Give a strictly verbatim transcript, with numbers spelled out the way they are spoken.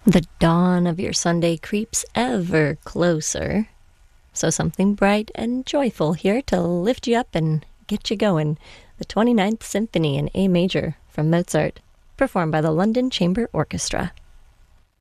The dawn of your Sunday creeps ever closer. So something bright and joyful here to lift you up and get you going. The twenty-ninth Symphony in A major from Mozart, performed by the London Chamber Orchestra.